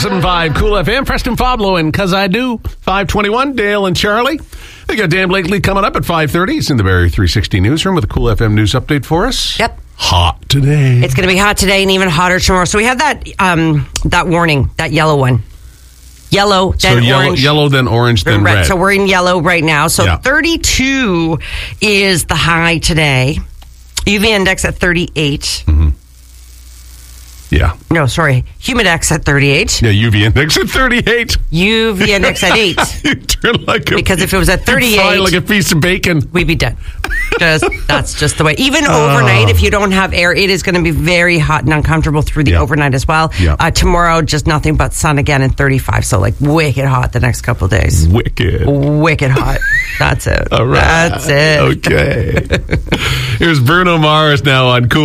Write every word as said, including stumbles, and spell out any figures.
seven point five Cool F M. Preston Fablo and Cuz I Do. five twenty-one, Dale and Charlie. We got Dan Blakely coming up at five thirty. He's in the Barrie three sixty newsroom with a Cool F M news update for us. Yep. Hot today. It's going to be hot today and even hotter tomorrow. So we have that um, that warning, that yellow one. Yellow, so then yellow, orange. yellow, then orange, then red. red. So we're in yellow right now. So yeah. thirty-two is the high today. U V index at thirty-eight. Mm-hmm. Yeah. No, sorry. Humidex at thirty-eight. Yeah, U V index at thirty-eight. U V index at eight. You turn like a, because if it was at thirty-eight, fry like a piece of bacon, we'd be dead. Just that's just the way. Even overnight, if you don't have air, it is going to be very hot and uncomfortable through the yeah. overnight as well. Yeah. Uh, tomorrow, just nothing but sun again and thirty-five. So like wicked hot the next couple of days. Wicked. Wicked hot. That's it. All right. That's it. Okay. Here's Bruno Mars now on Cool.